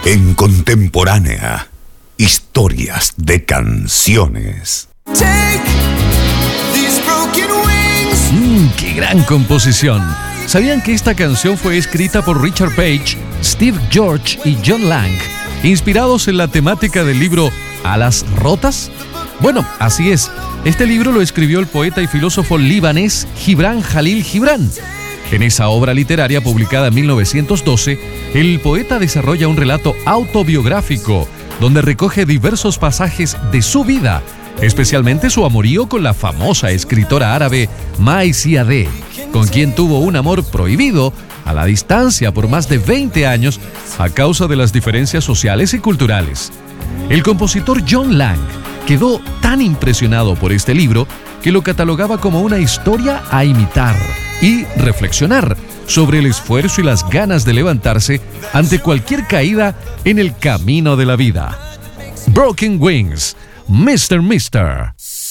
En Contemporánea, historias de canciones. ¡Qué gran composición! ¿Sabían que esta canción fue escrita por Richard Page, Steve George y John Lang, inspirados en la temática del libro Alas Rotas? Bueno, así es. Este libro lo escribió el poeta y filósofo libanés Gibran Jalil Gibran. En esa obra literaria publicada en 1912, el poeta desarrolla un relato autobiográfico donde recoge diversos pasajes de su vida, especialmente su amorío con la famosa escritora árabe Mai Ziadeh, con quien tuvo un amor prohibido a la distancia por más de 20 años a causa de las diferencias sociales y culturales. El compositor John Lang quedó tan impresionado por este libro que lo catalogaba como una historia a imitar y reflexionar sobre el esfuerzo y las ganas de levantarse ante cualquier caída en el camino de la vida. Broken Wings, Mr. Mister.